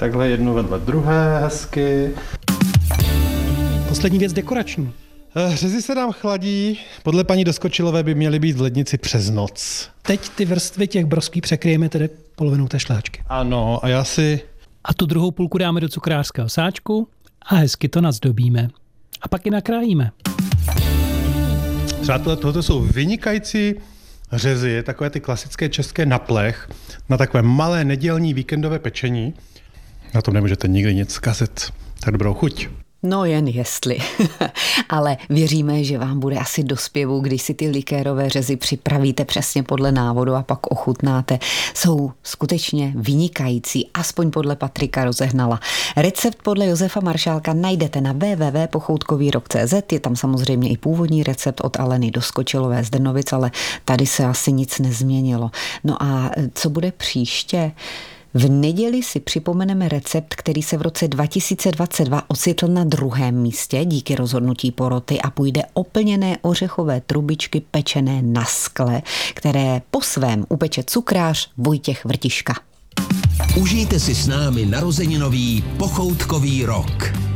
Takhle jednu vedle druhé, hezky. Poslední věc dekorační. Řezy se nám chladí, podle paní Doskočilové by měly být v lednici přes noc. Teď ty vrstvy těch broskví překryjeme tedy polovinou té šlehačky. Ano, a já si... A tu druhou půlku dáme do cukrářského sáčku a hezky to nazdobíme. A pak ji nakrájíme. Přátelé, tohoto jsou vynikající řezy, takové ty klasické české na plech, na takové malé nedělní víkendové pečení. Na tom nemůžete nikdy nic zkazit. Tak dobrou chuť. No jen jestli. Ale věříme, že vám bude asi do zpěvu, když si ty likérové řezy připravíte přesně podle návodu a pak ochutnáte. Jsou skutečně vynikající, aspoň podle Patrika Rozehnala. Recept podle Josefa Maršálka najdete na www.pochoutkovýrok.cz. Je tam samozřejmě i původní recept od Aleny Doskočilové z Drnovic, ale tady se asi nic nezměnilo. No a co bude příště? V neděli si připomeneme recept, který se v roce 2022 ocitl na 2. místě díky rozhodnutí poroty a půjde o plněné ořechové trubičky pečené na skle, které po svém upeče cukrář Vojtěch Vrtiška. Užijte si s námi narozeninový pochoutkový rok.